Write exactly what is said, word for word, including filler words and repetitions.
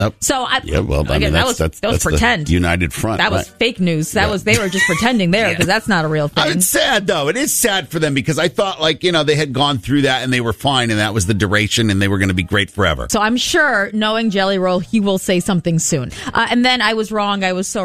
Oh, So I, yeah, well, I again, mean, that that's, was that's, that was that's the pretend. United Front. That was right. fake news. That Yeah. was they were just pretending there because that's not a real thing. Oh, it's sad, though. It is sad for them because I thought, like, you know, they had gone through that and they were fine and that was the duration and they were going to be great forever. So I'm sure, knowing Jelly Roll, he will say something soon. Uh, and then I was wrong. I was so